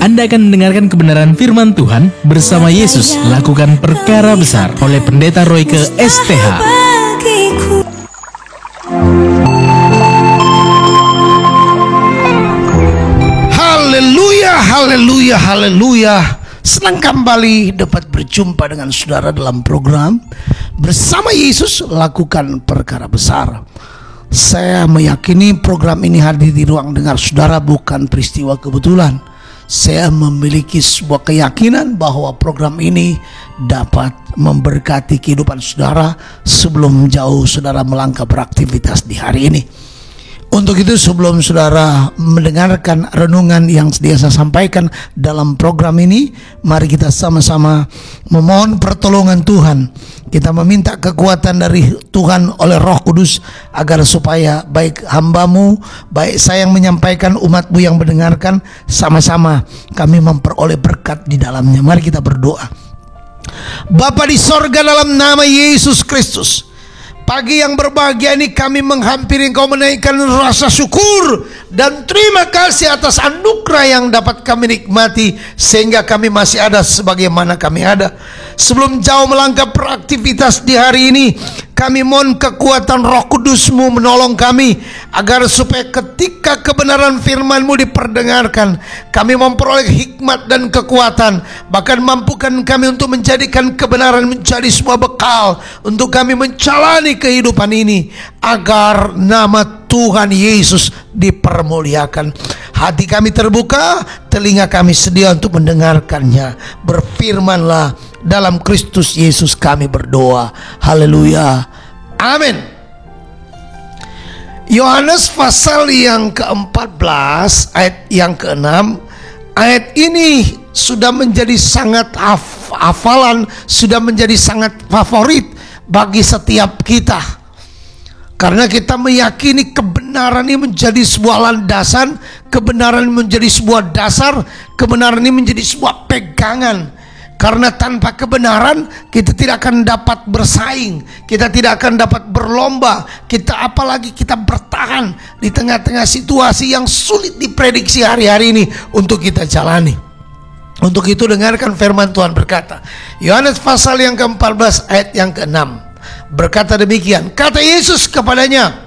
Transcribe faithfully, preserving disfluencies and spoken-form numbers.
Anda akan mendengarkan kebenaran firman Tuhan bersama Yesus Lakukan Perkara Besar oleh Pendeta Royke S T H. Haleluya, haleluya, haleluya. Senang kembali dapat berjumpa dengan saudara dalam program Bersama Yesus Lakukan Perkara Besar. Saya meyakini program ini hadir di ruang dengar saudara bukan peristiwa kebetulan. Saya memiliki sebuah keyakinan bahwa program ini dapat memberkati kehidupan saudara sebelum jauh saudara melangkah beraktivitas di hari ini. Untuk itu sebelum saudara mendengarkan renungan yang sedia saya sampaikan dalam program ini, mari kita sama-sama memohon pertolongan Tuhan. Kita meminta kekuatan dari Tuhan oleh Roh Kudus agar supaya baik hambamu, baik saya yang menyampaikan, umatmu yang mendengarkan, sama-sama kami memperoleh berkat di dalamnya. Mari kita berdoa. Bapa di sorga, dalam nama Yesus Kristus, pagi yang berbahagia ini kami menghampiri Engkau, menaikkan rasa syukur dan terima kasih atas anugerah yang dapat kami nikmati sehingga kami masih ada sebagaimana kami ada. Sebelum jauh melangkah beraktivitas di hari ini, kami mohon kekuatan Roh Kudus-Mu menolong kami agar supaya ketika kebenaran firman-Mu diperdengarkan, kami memperoleh hikmat dan kekuatan, bahkan mampukan kami untuk menjadikan kebenaran menjadi sebuah bekal untuk kami menjalani kehidupan ini, agar nama Tuhan Yesus dipermuliakan. Hati kami terbuka, telinga kami sedia untuk mendengarkannya. Berfirmanlah, dalam Kristus Yesus kami berdoa. Haleluya, amin. Yohanes pasal yang keempat belas ayat yang keenam. Ayat ini sudah menjadi sangat haf- hafalan, sudah menjadi sangat favorit bagi setiap kita, karena kita meyakini kebenaran ini menjadi sebuah landasan, kebenaran ini menjadi sebuah dasar, kebenaran ini menjadi sebuah pegangan. Karena tanpa kebenaran kita tidak akan dapat bersaing, kita tidak akan dapat berlomba, kita apalagi kita bertahan di tengah-tengah situasi yang sulit diprediksi hari-hari ini untuk kita jalani. Untuk itu dengarkan firman Tuhan berkata, Yohanes pasal yang keempat belas ayat yang keenam berkata demikian, kata Yesus kepadanya,